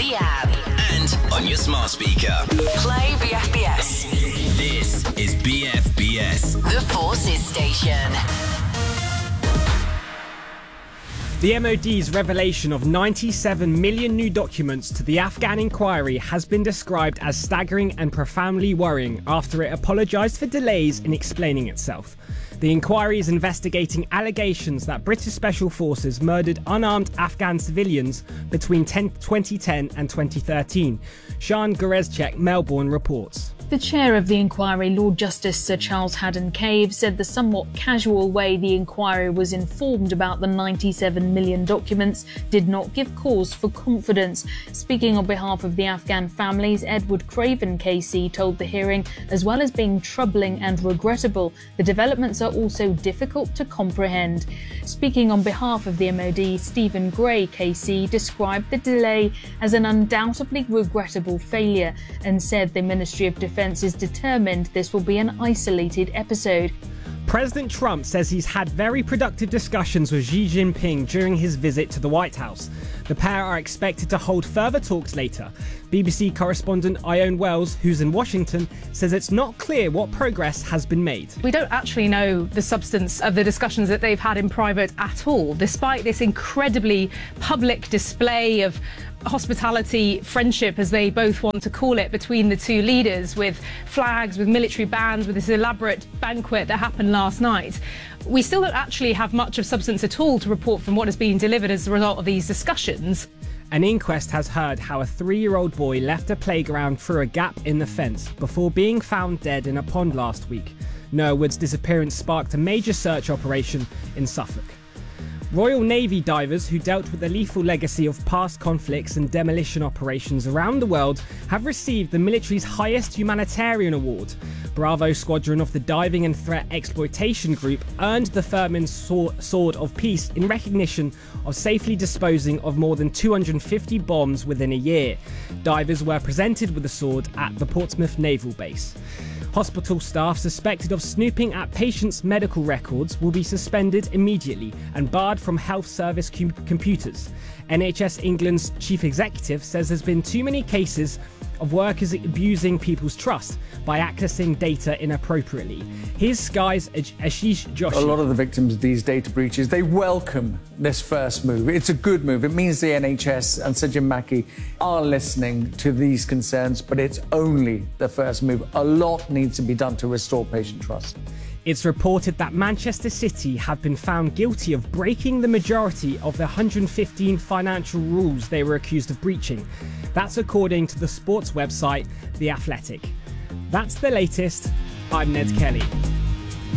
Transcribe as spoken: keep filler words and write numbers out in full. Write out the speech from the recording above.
the app. And on your smart speaker. Play B F B S. This is B F B S. The Forces Station. The M O D's revelation of ninety-seven million new documents to the Afghan inquiry has been described as staggering and profoundly worrying after it apologised for delays in explaining itself. The inquiry is investigating allegations that British Special Forces murdered unarmed Afghan civilians between twenty ten and twenty thirteen. Sian Gorezchek, Melbourne, reports. The chair of the inquiry, Lord Justice Sir Charles Haddon-Cave, said the somewhat casual way the inquiry was informed about the ninety-seven million documents did not give cause for confidence. Speaking on behalf of the Afghan families, Edward Craven K C told the hearing, as well as being troubling and regrettable, the developments are also difficult to comprehend. Speaking on behalf of the M O D, Stephen Gray K C described the delay as an undoubtedly regrettable failure and said the Ministry of Defence is determined this will be an isolated episode. President Trump says he's had very productive discussions with Xi Jinping during his visit to the White House. The pair are expected to hold further talks later. B B C correspondent Ione Wells, who's in Washington, says it's not clear what progress has been made. We don't actually know the substance of the discussions that they've had in private at all, despite this incredibly public display of hospitality, friendship, as they both want to call it, between the two leaders, with flags, with military bands, with this elaborate banquet that happened last night. We still don't actually have much of substance at all to report from what has been delivered as a result of these discussions. An inquest has heard how a three-year-old boy left a playground through a gap in the fence before being found dead in a pond last week. Noah Wood's disappearance sparked a major search operation in Suffolk. Royal Navy divers who dealt with the lethal legacy of past conflicts and demolition operations around the world have received the military's highest humanitarian award. Bravo Squadron of the Diving and Threat Exploitation Group earned the Furman Sword of Peace in recognition of safely disposing of more than two hundred fifty bombs within a year. Divers were presented with the sword at the Portsmouth Naval Base. Hospital staff suspected of snooping at patients' medical records will be suspended immediately and barred from health service com- computers. N H S England's chief executive says there's been too many cases of workers abusing people's trust by accessing data inappropriately. Here's Sky's Ashish Joshi. A lot of the victims of these data breaches, they welcome this first move. It's a good move. It means the N H S and Sir Jim Mackey are listening to these concerns, but it's only the first move. A lot needs to be done to restore patient trust. It's reported that Manchester City have been found guilty of breaking the majority of the one hundred fifteen financial rules they were accused of breaching. That's according to the sports website The Athletic. That's the latest. I'm Ned Kelly.